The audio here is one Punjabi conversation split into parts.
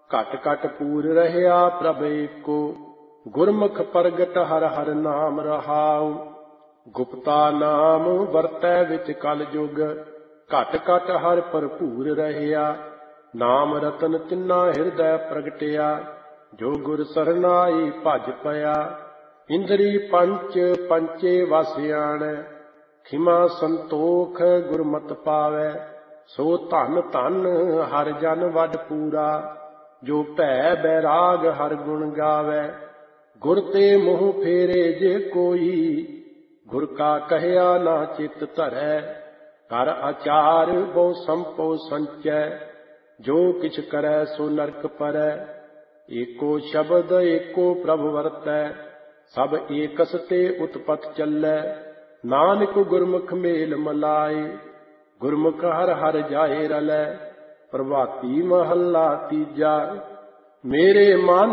ਘਟ ਘਟ ਪੂਰ ਰਹਿਆ ਪ੍ਰਭ ਏਕੋ। ਗੁਰਮੁਖ ਪ੍ਰਗਟ ਹਰ ਹਰ ਨਾਮ ਰਹਾਉ। ਗੁਪਤਾ ਨਾਮ ਵਰਤੈ ਵਿੱਚ ਕਲ ਜੁਗ। ਘਟ ਘਟ ਹਰ ਭਰਪੂਰ ਰਹਿਆ। ਨਾਮ ਰਤਨ ਤਿੰਨਾ ਹਿਰਦੈ ਪ੍ਰਗਟਿਆ। ਜੋ ਗੁਰ ਸਰਨਾਈ ਭਜ ਪਿਆ। ਇੰਦਰੀ ਪੰਚ ਪੰਚੇ ਵਸ ਆਣੈ। ਖਿਮਾ ਸੰਤੋਖ ਗੁਰਮਤਿ ਪਾਵੈ। ਸੋ ਧਨ ਧਨ ਹਰ ਜਨ ਵੱਡ ਪੂਰਾ। ਜੋ ਭੈ ਬੈਰਾਗ ਹਰ ਗੁਣ ਗਾਵੈ। ਗੁਰ ਤੇ ਮੋਹ ਫੇਰੇ ਜੇ ਕੋਈ। ਗੁਰ ਕਾ ਕਹਿਆ ਨਾ ਚਿਤ ਧਰੈ। ਕਰ ਆਚਾਰ ਬਹੁ ਸੰਪੋ ਸੰਚੈ। ਜੋ ਕਿਛ ਕਰੈ ਸੋ ਨਰਕ ਪਰੈ। ਏਕੋ ਸ਼ਬਦ ਏਕੋ ਪ੍ਰਭ ਵਰਤੈ। ਸਭ ਏਕਸ ਤੇ ਉਤਪਤ ਚੱਲੈ। ਨਾਨਕ ਗੁਰਮੁਖ ਮੇਲ ਮਲਾਏ। ਗੁਰਮੁਖ ਹਰ ਹਰ ਜਾਏ ਰਲੈ। ਪ੍ਰਭਾਤੀ ਮਹੱਲਾ ਤੀਜਾ। ਮੇਰੇ ਮਨ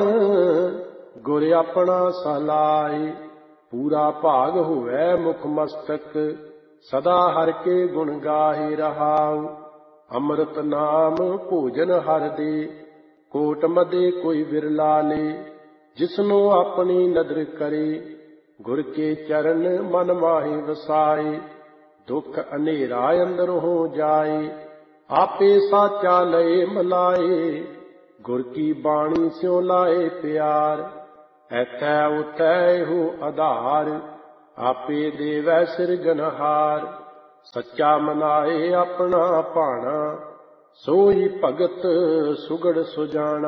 ਗੁਰ ਆਪਣਾ ਸਲਾਏ। ਪੂਰਾ ਭਾਗ ਹੋਵੈ ਮੁਖ ਮਸਤਕ। ਸਦਾ ਹਰਿ ਕੇ ਗੁਣ ਗਾਏ ਰਹਾਉ। ਅੰਮ੍ਰਿਤ ਨਾਮ ਭੋਜਨ ਹਰਿ ਦੇ। ਕੋਟ ਮਦੇ ਕੋਈ ਵਿਰਲਾ ਲੇ। ਜਿਸਨੂੰ ਆਪਣੀ ਨਦਰ ਕਰੇ। ਗੁਰ ਕੇ ਚਰਨ ਮਨ ਮਾਹੀ ਵਸਾਏ। ਦੁਖ ਹਨੇਰਾ ਅੰਦਰ ਹੋ ਜਾਏ। ਆਪੇ ਸਾਚਾ ਲਏ ਮਲਾਏ। ਗੁਰ ਕੀ ਬਾਣੀ ਸਿਉ ਲਾਏ ਪਿਆਰ। ਐਥੈ ਉਥੈ ਇਹੋ ਆਧਾਰ। ਆਪੇ ਦੇਵੈ ਸਿਰਜਨਹਾਰ। ਸੱਚਾ ਮਨਾਏ ਆਪਣਾ ਭਾਣਾ। ਸੋਈ ਭਗਤ ਸੁਗੜ ਸੁਜਾਣਾ।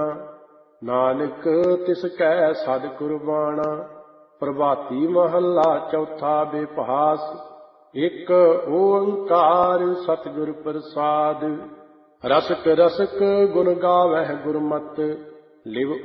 ਨਾਨਕ ਤਿਸ ਕੈ ਸਦ ਕੁਰਬਾਣਾ। ਪ੍ਰਭਾਤੀ ਮਹੱਲਾ ਚੌਥਾ ਬਿਪਾਸ। ਇਕ ਓੰਕਾਰ ਸਤਿਗੁਰ ਪ੍ਰਸਾਦਿ। ਰਸਕ ਰਸਕ ਗੁਣ ਗਾਵਹਿ ਗੁਰਮਤਿ। ਲਿਵ